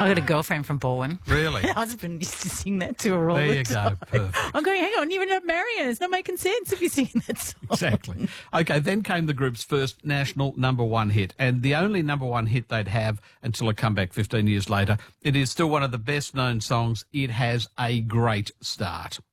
I got a girlfriend from Bowen. Really? My husband used to sing that to her all There the you time. go. Perfect. I'm going, hang on, you're not marrying her. It's not making sense if you're singing that song. Exactly. Okay, then came the group's first national number one hit, and the only number one hit they'd have until a comeback 15 years later. It is still one of the best known songs. It has a great start.